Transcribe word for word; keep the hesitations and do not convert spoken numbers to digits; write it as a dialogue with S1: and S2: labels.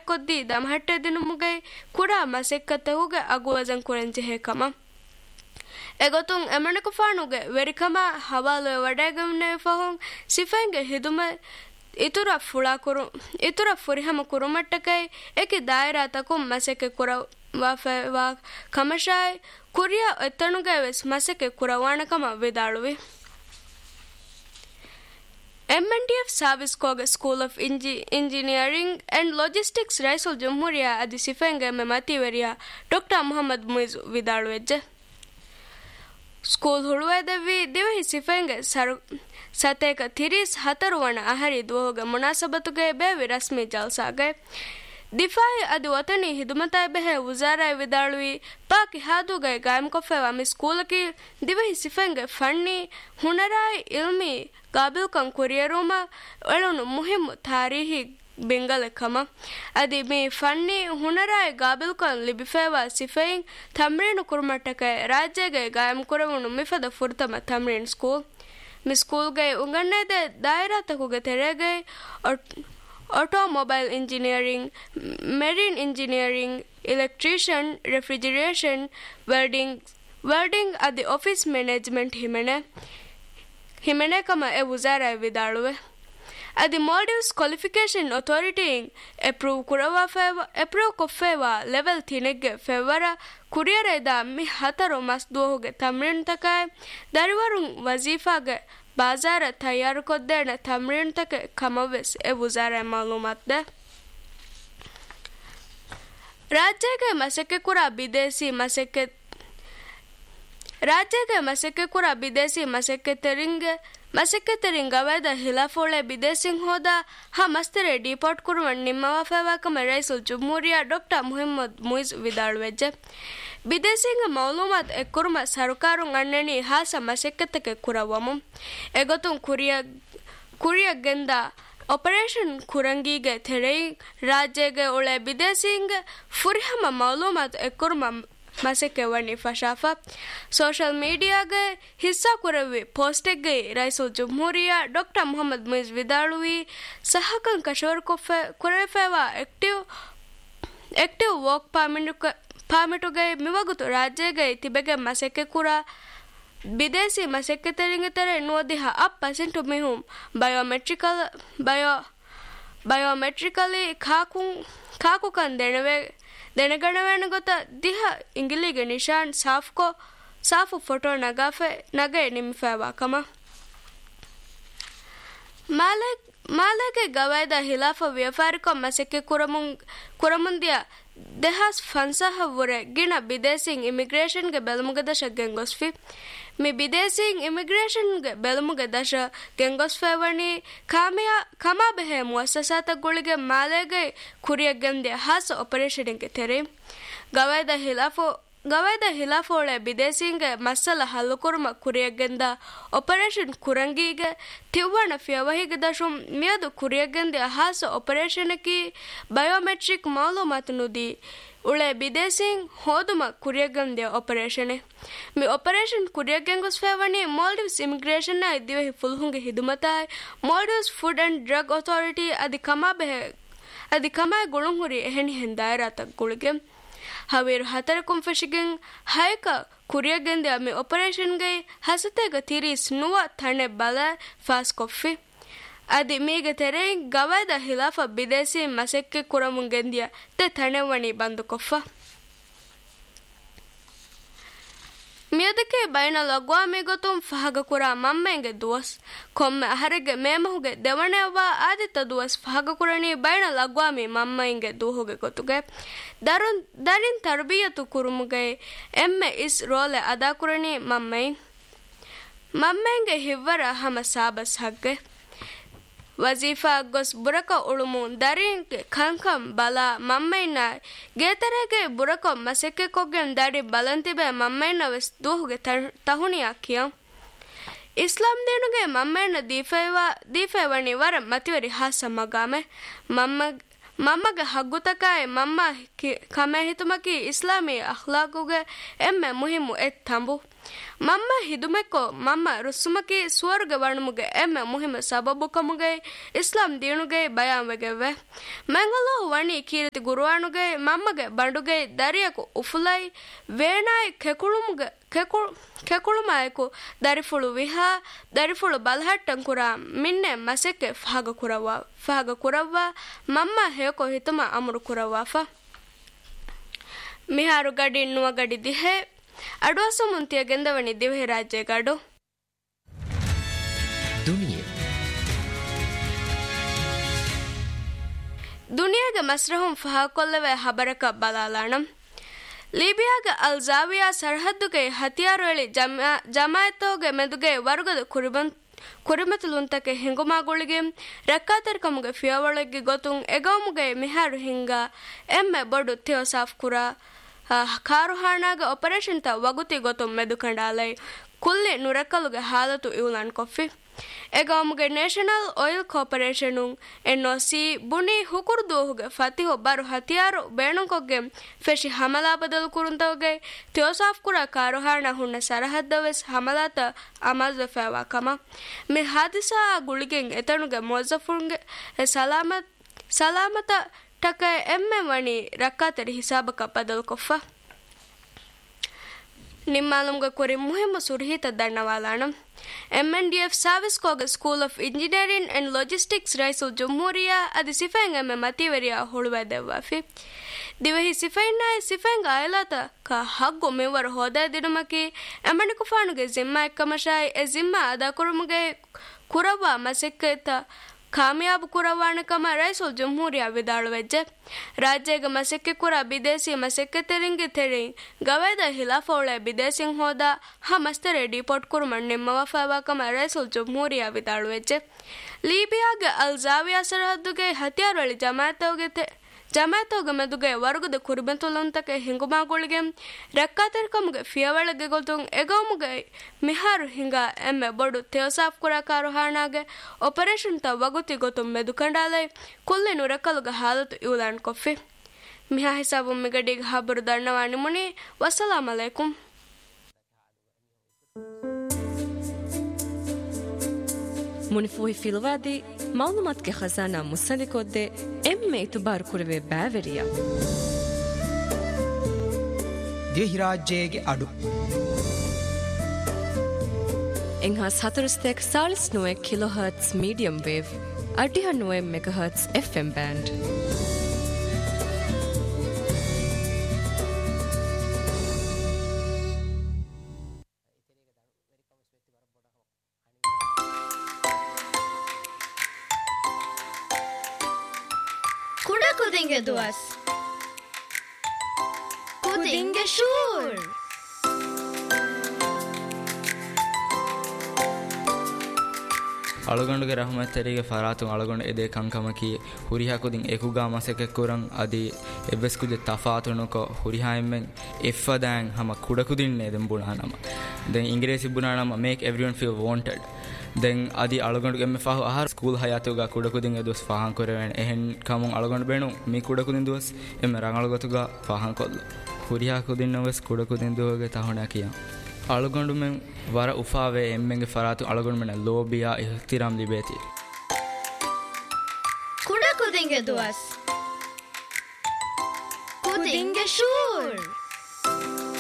S1: ಕೊದ್ದಿ ದಮಹಟ್ಟೆ ದಿನುಮುಗೈ ಕುಡಾ ಮಸೆಕ್ಕತಹುಗೆ ಅಗುವಜಂ ಕುರಂಜೆ ಹೇಕಮ ಎಗೊತುಂ ಎಮಣಕು ಫಾನುಗೆ ವೆರಿಕಮ ಹವಾಲು ವಡಗಮ್ನೆ ಫಹುಂ ಸಿಫೆಂಗೆ ಹಿದುಮ ಇತುರ ಫುಳಾ ಕುರು ಇತುರ ಫುರಿಹಮ ಕುರುಮಟ್ಟಕೈ ಏಕೆ ದಾಯರಾ ತಕುಂ ಮಸೆಕ್ಕೆ ಕುರ ವಾಫೆ ವಾ ಕಮಶಾಯ್ ಕುರಿಯ ಎತ್ತಣುಗೆ ವೆಸ್ ಮಸೆಕ್ಕೆ ಕುರವಾಣಕಮ ವಿದಾಳುವಿ M N D F Service Koga School of Ingi- Engineering and Logistics Raisul Jamhuriya Adi Sifenge me Mativeria Doctor Muhammad Muiz Vidalwejje School Hulwedevi Divi Sifenge Saru Sateka Thiris Hataruwana Ahari Duoga Munasabatuge Bevi Rasmi Jalsage Difai Adi Watani Hidumatai Behe Wuzara Vidalwi Paki Haduge Gaim Kofewa Mi Schoolaki Divi Sifenge Funny Hunarai Ilmi Gabilkan Kurieruma Elunu Muhimu Tarihi Bengalekama Adi me Funny Hunarai Gabilkan Libifeva Sifein Tamrin Kurmataka Rajege Gayam Kuravunu Mifada Furtama Tamrin School Mi School Gay Ungane de Daira Takuga Terege or Automobile Engineering, Marine Engineering, Electrician, Refrigeration, Welding, Welding at the Office Management Himene. Himene kama e wuzara vidaluwe. At the Maldives Qualification Authority approve kurawa feva approve kofewa level tinege fevara kuriere da mi hataro masduoge tamrin takai dariwarun wazifa ge bazar tayar koddena tamrin take kamaves e wuzara malumat de rajyage maseke kura bidesi maseke ರಾಜ್ಯಗೆ ಮಸೆಕೆ ಕುರ ಬಿದೇಸಿ ಮಸೆಕೆ ತೆರಿಂಗೆ ಮಸೆಕೆ ತೆರಿಂಗವೇದ ಹಿಲಾಫೋಳೆ ಬಿದೇಸಿಂಗ್ ಹೋದ ಹಾ ಮಸ್ತರೆ deport ಕುರುವನ್ ನಿಮ್ಮವ ಫೆವಾಕ ಮೆರೈಸುಲ್ ಜುಮ್ಹೂರಿಯಾ doctor Muhammad ಮುಯಿಜ್ ವಿದಾಳ್ವೆಜ್ಜೆ ಬಿದೇಸಿಂಗ ಮೌಲೂಮಾತ್ ಎಕ್ಕುರುಮ ಸರ್ಕಾರುಂ ಅಣ್ಣನಿ ಹಾಸ ಮಸೆಕೆತಕೆ ಕುರವಮು ಎಗೊತುಂ ಕುರಿಯ ಕುರಿಯ ಗೆಂದ operation ಕುರಂಗಿಗೆ Terai ರಾಜ್ಯಗೆ ಒಳೆ ಬಿದೇಸಿಂಗ ಫುರಿಹಮ ಮೌಲೂಮಾತ್ ಎಕ್ಕುರುಮ ಮಸೆಕೆ ವನಿ ಫಶಾಫಾ social ಮೀಡಿಯಾಗೆ ಹಿಸ್ಸಾ ಕುರವಿ ಪೋಸ್ಟೆಗೆ ರೈಸುಲ್ ಜುಮ್ಹೂರಿಯಾ doctor Muhammad ಮುಯಿಜ್ ವಿದಾಳುವಿ ಸಹಕಂ ಕಶೋರ್ ಕೊಫೆ ಕುರೆಫೆವಾ active active work ಪಾಮಿಟುಗೆ ಪಾಮಿಟುಗೆ ಮಿವಗುತು ರಾಜ್ಯಗೆ ತಿಬೆಗೆ ಮಸೆಕೆ ಕುರ ಬಿದೇಸಿ ಮಸೆಕೆ ತೆರಿಂಗೆ ತೆರೆ ನೋದಿಹ up percent ಮಿಹುಂ ಬಯೋಮೆಟ್ರಿಕಲ್ bio ಬಯೋಮೆಟ್ರಿಕಲಿ ಖಾಕು ಖಾಕು ಕನ್ ದೆಣವೆ ದೆನಗಣವೇನ ಗೊತ್ತ ದಿಹ ಇಂಗಿಲಿಗೆ Nishan ಸಾಫ್ಕೋ SAAF photo ನಗಾಫೆ ನಗೆ ನಿಮ್ಫೆವಾ ಕಮ ಮಾಲಕ್ ಮಾಲಕೆ ಗವೈದ ಹಿಲಾಫ ವ್ಯಾಪಾರಿಕ ಮಸೆಕೆ ಕುರಮುಂ ಕುರಮುಂದಿಯ ದೆಹಾಸ್ ಫನ್ಸಹ ವರೆ ಗಿಣ ಬಿದೇಸಿಂಗ್ ಇಮಿಗ್ರೇಷನ್ ಗೆ ಬೆಲಮುಗ ದಶ ಗೆಂಗೊಸ್ಫಿ ಮಿ ಬಿದೇಸಿಂಗ್ ಇಮಿಗ್ರೇಷನ್ ಗೆ ಬೆಲಮುಗ ದಶ ಗೆಂಗೊಸ್ಫೆವಣಿ ಕಾಮಿಯಾ ಕಮಾ ಬೆಹೆ ಮುಅಸ್ಸಸಾತ ಗುಳಿಗೆ ಮಾಲೆಗೆ ಕುರಿಯ ಗೆಂದೆ ಹಾಸ ಆಪರೇಷನ್ ಗೆ ತೆರೆ ಗವೈದ ಹಿಲಾಫೋ ಗವೈದ ಹಿಲಾಫೋಳೆ ಬಿದೇಸಿಂಗ್ ಮಸ್ಸಲ ಹಲ್ಲುಕುರ್ಮ ಕುರಿಯ ಗೆಂದ ಆಪರೇಷನ್ ಕುರಂಗಿಗೆ ತಿವ್ವಣ ಫ್ಯವಹಿಗೆ ದಶುಂ ಮಿಯದು ಕುರಿಯ ಗೆಂದೆ ಹಾಸ ಆಪರೇಷನ್ ಕಿ ಬಯೋಮೆಟ್ರಿಕ್ ಮಾಲೂಮಾತ್ ನುದಿ ಉಳೆ ಬಿದೇಸಿಂಗ್ ಹೋದುಮ ಕುರಿಯ ಗೆಂದೆ ಆಪರೇಷನ್ ಮಿ ಆಪರೇಷನ್ ಕುರಿಯ ಗೆಂಗುಸ್ ಫೆವಣಿ ಮಾಲ್ಡೀವ್ಸ್ ಇಮಿಗ್ರೇಷನ್ ನ ಇದ್ದಿವೆ ಫುಲ್ಹುಂಗೆ ಹಿದುಮತಾಯ್ Maldives food and drug authority ಅದಿ ಕಮಾ ಬೆಹೆ ಅದಿ ಕಮಾ ಗುಳುಂಹುರಿ ಎಹೆನಿ ಹೆಂದಾಯರಾತ ಗುಳಿಗೆ ಹವೇರು ಹತರಕುಂ ಫೆಶಿಗೆಂ ಹೈಕ ಕುರಿಯಗೆಂದೆ ಅಮಿ ಆಪರೇಷನ್ ಗೈ ಹಸತೆಗ ತಿರಿಸ್ ನುವ ಥಣೆ ಬಲ ಫಾಸ್ ಕೊಫಿ ಅದಿ ಮೀಗೆ ತೆರೆ ಗವೈದ ಹಿಲಾಫ ಬಿದೇಸಿ ಮಸೆಕ್ಕೆ ಕುರಮುಂಗೆಂದಿಯ ತೆ ಥಣೆವಣಿ ಬಂದು ಕೊಫ ಮಿಯದಕ್ಕೆ ಬೈನ ಲಗ್ವಾಮಿ ಗೊತ್ತುಂ ಫಹಗ ಕುರ ಮಮ್ಮೆಂಗೆ ದುವಸ್ ಕೊಮ್ಮೆ ಅಹರೆಗೆ ಮೇಮಹುಗೆ ದೆವಣೆವ್ವ ಆದಿತ್ತ ದುವಸ್ ಫಹಗ ಕುರಣಿ ಬೈನ ಲಗ್ವಾಮಿ ಮಮ್ಮೆಂಗೆ ದೂಹುಗೆ ಗೊತ್ತುಗೆ ದರುನ್ ದರಿನ್ ತರ್ಬಿಯತು ಕುರುಮುಗೆ ಎಮ್ಮೆ ಇಸ್ ರೋಲೆ ಅದಾ ಕುರಣಿ ಮಮ್ಮೈ ಮಮ್ಮೆಂಗೆ ಹಿವ್ವರ ಹಮ ಸಾಬಸ್ ಹಗ್ಗೆ ವಜೀಫಾ ಗೊಸ್ ಬುರಕ ಉಳುಮು ದರಿನ್ ಖಂಖಂ ಬಲ ಮಮ್ಮೈನ ಗೇತರೆಗೆ ಬುರಕ ಮಸೆಕ್ಕೆ ಕೊಗ್ಗೆನ್ ದಡಿ ಬಲಂತಿಬೆ ಮಮ್ಮೈನ ವೆಸ್ ದೂಹುಗೆ ತಹುಣಿ ಆಕಿಯ ಇಸ್ಲಾಂ ದೇನುಗೆ ಮಮ್ಮೈನ ದೀಫೆವ ದೀಫೆವಣಿ ವರ ಮತಿವರಿ ಹಾಸ ಮಗಾಮೆ ಮಮ್ಮ ಮಮ್ಮಗೆ ಹಗ್ಗುತಕಾಯ ಮಮ್ಮ ಕಮೆ ಹಿತುಮಕಿ ಇಸ್ಲಾಮಿ ಅಖ್ಲಾಕುಗೆ ಎಮ್ಮೆ ಮುಹಿಮು ಎತ್ ತಂಬು mamma hidumeko mamma rusumaki swarga warnumuge emme muhim sababu kamuge islam deenuge bayan wegeve mangalo wani kirti gurwanuge mammage banduge dariyaku ufulai veenai kekulumuge kekul kekulumaiku darifulu viha darifulu balhattan kura minne maseke faga kurawa faga kurawa mamma heko hituma amuru kurawa fa miharu gadi nuwa gadi dihe ಅಡ್ವಾಸು ಮುಂತಿಯ ಗೆಂದವಣಿ ದಿವಹಿ ರಾಜ್ಯ ಗಾಡು ದುನಿಯಾ ದುನಿಯಾಗ ಮಸ್ರಹುಂ ಫಹಾಕೊಲ್ಲವೆ ಹಬರಕ ಬಲಾಲಾಣಂ ಲೀಬಿಯಾಗ ಅಲ್ ಜಾವಿಯಾ ಸರ್ಹದ್ದುಗೆ ಹತಿಯಾರುಳಿ ಜಮಾಯತೋಗೆ ಮೆದುಗೆ ವರ್ಗದ ಕುರಿಬಂತ್ ಕುರಿಮತುಲುಂತಕ್ಕೆ ಹಿಂಗುಮಾಗುಳಿಗೆ ರಕ್ಕಾತರ್ಕಮುಗೆ ಫಿಯವಳಿಗೆ ಗೊತ್ತುಂ ಎಗೌಮುಗೆ ಮಿಹಾರು ಹಿಂಗ ಎಮ್ಮೆ ಬಡು ಥಿಯೋಸಾಫ್ ಕುರ ಕಾರುಹಾಣಾಗ operation ತ ವಗುತಿ ಗೊತ್ತುಂ ಮೆದುಕಂಡಾಲೈ ಕುಲ್ಲೆ ನುರಕಲುಗೆ ಹಾಲತು ಇವುಲಾನ್ ಕೊಫಿ ಎಗಾಮುಗೆ national oil corporation NOC ಬುನಿ ಹುಕುರ್ದೋಹುಗೆ ಫತಿಹೊ ಬರು ಹತಿಯಾರು ಬೇಣುಕೊಗ್ಗೆ ಫೆಶಿ ಹಮಲಾ ಬದಲು ಕುರುಂತವಗೆ ಥಿಯೋಸಾಫ್ ಕುರ ಕಾರುಹಾಣ ಹುಣ್ಣ ಸರಹದ್ದವೆಸ್ ಹಮಲಾತ ಅಮಲ್ದ ಫೇವಾ ಕಮ ಮಿ ಹಾದಿಸಾ ಗುಳಿಗೆಂ ಎತನುಗೆ ಮೊಜಫುರ್ಗೆ ಸಲಾಮತ್ ಸಲಾಮತ ಟಕ ಎಮ್ಮೆ ವಣಿ ರಕ್ಕಾತರಿ ಹಿಸಾಬಕ ಬದಲು ಕೊಫ ನಿಮ್ಮಾಲುಮ್ಗ ಕೊರಿ ಮುಹಿಮ ಸುರ್ಹಿತ ದಂಡವಾಲಾಣಂ M N D F service ಕೋಗ school of engineering and logistics ರೈಸುಲ್ ಜುಮ್ಹೂರಿಯಾ ಅದಿ ಸಿಫೆಂಗ್ ಎಮ್ಮೆ ಮತಿವರಿಯಾ ಹುಳುವೆದೆವ್ವಾಫಿ ದಿವಹಿ ಸಿಫೆನ್ನಾಯ ಸಿಫೆಂಗ್ ಆಯಲಾತ ಕ ಹಗ್ಗು ಮೆವರ ಹೋದ ದಿನಮಕಿ ಎಮ್ಮಣಿ ಕುಫಾನುಗೆ ಜಿಮ್ಮಾ ಎಕ್ಕಮಶಾಯಿ ಎ ಜಿಮ್ಮಾ ಅದಾ ಕುರುಮುಗೆ ಕುರವ್ವ ಮಸಿಕ್ಕೈತ ಕಾಮಯಾಬ್ ಕುರವಾಣಕಮ ರೈಸುಲ್ ಜುಮ್ಹೂರಿಯಾ ವಿದಾಳುವೆಜ್ಜೆ ರಾಜ್ಯಗ ಮಸೆಕ್ಕೆ ಕುರ ಬಿದೇಸಿ ಮಸೆಕ್ಕೆ ತೆರಿಂಗಿ ತೆರಿ ಗವೇದ ಹಿಲಾಫೌಳೆ ಬಿದೇಸಿಂಗ್ ಹೋದ ಹ ಮಸ್ತರೆ ಡಿಪೋರ್ಟ್ ಕುರುಮಣ್ ನಿಮ್ಮ ವಫಾವಾಕಮ ರೈಸುಲ್ ಜುಮ್ಹೂರಿಯಾ ವಿದಾಳುವೆಜ್ಜೆ ಲೀಬಿಯಾಗ ಅಲ್ ಜಾವಿಯಾ ಸರಹದ್ದುಗೆ ಹತಿಯಾರಳಿ ಜಮಾತೋಗೆ ಜಮಾತೋಗೆ ಮೆದುಗೆ ವರ್ಗದ ಕುರಿಬಂತುಲಂತಕ್ಕೆ ಹಿಂಗುಮಾಗುಳಿಗೆ ರಕ್ಕಾತರ್ಕಮುಗೆ ಫಿಯವಳಿಗೆ ಗೊತ್ತುಂ ಎಗೌಮುಗೆ ಮಿಹಾರು ಹಿಂಗ ಎಮ್ಮೆ ಬಡು ಥಿಯೋಸಾಫ್ ಕುರ ಕಾರುಹಾಣಾಗೆ ಆಪರೇಷನ್ ತ ವಗುತಿ ಗೊತ್ತುಂ ಮೆದುಕಂಡಾಲೈ ಕುಲ್ಲೆ ನುರಕಲುಗೆ ಹಾಲತು ಇವುಲಾನ್ ಕೊಫಿ ಮಿಹಾ ಹಿಸಾಬು ಮಿಗಡಿಗೆ ಹಬರು ದಂಡವಾಣಿ ಮುನಿ ವಸಲಾಂ ಅಲೈಕುಂ
S2: ಮುನಿಫೂಹಿ ಫಿಲವಾದಿ ಮಾಲೂಮಾತ್ಗೆ ಖಜಾನಾ ಮುಸಲಿಕೊದ್ದೆ ಎಮ್ಮೆ ಇತುಬಾರು ಕುರವೆ ಬ್ಯಾವೆರಿಯಾ
S3: ದೇಹಿ ರಾಜ್ಯಗೆ ಅಡು
S2: ಎಂಹಾಸ್ ಹತರುಸ್ತೆಕ್ ಸಾಳಿಸ್ ನೋವೆ kilo hertz medium wave ಅಡಿಹ ನೋವೆ mega hertz F M band
S4: Kudinge duas. Kudinge shur.
S5: ಅಳಗೊಂಡುಗೆ Rahmat ತೆರಿಗೆ ಫರಾತು ಅಳಗೊಂಡು ಎದೆ ಕಂಕಮಕಿ ಹುರಿಹಾಕುದಿಂ ಎಕುಗಾ ಮಸೆಕೆ ಕುರಂ ಅದಿ ಎವ್ವೆಸ್ಕುದೆ ತಫಾತುನುಕೊ ಹುರಿಹಾಯೆಮ್ಮೆಂ ಎಫ್ಫದಾಂಗ್ ಹಮ ಕುಡಕುದಿನ್ನೆ ದೆಂ ಬುಣಾನಮ then ಇಂಗ್ರೇಸಿ ಬುಣಾನಮ make everyone feel wanted then ಅದಿ ಅಳಗೊಂಡು ಎಮ್ಮೆ ಫಾಹು ಆಹಾರ ಸ್ಕೂಲ್ ಹಯಾತುಗ ಕುಡಕುದಿಂ ಎದುಸ್ ಫಾಹಂ ಕೊರೆವೆನ್ ಎಹೆನ್ ಕಮುಂ ಅಳಗೊಂಡು ಬೇಣು ಮೀ ಕುಡಕುದಿಂ ದುವಸ್ ಎಮ್ಮೆ ರಂಗಳಗೊತುಗ ಫಾಹಂ ಕೊಲ್ಲು ಹುರಿಹಾಕುದಿನ್ನವಸ್ ಕುಡಕುದಿಂ ದುವಗೆ ತಹುಣಕಿಯ ಅಳಗೊಂಡು ಮೆಂ ವರ ಉಫಾವೆ ಎಮ್ಮೆಂಗೆ ಫರಾತು ಅಳಗೊಂಡು ಮೆನ ಲೋಬಿಯಾ ಇಹ್ತಿರಾಮ್ ಲಿಬೇತಿ
S4: ಕುಡಕುದಿಂಗೆ ದುವಸ್ ಕುದಿಂಗೆ ಶೂರ್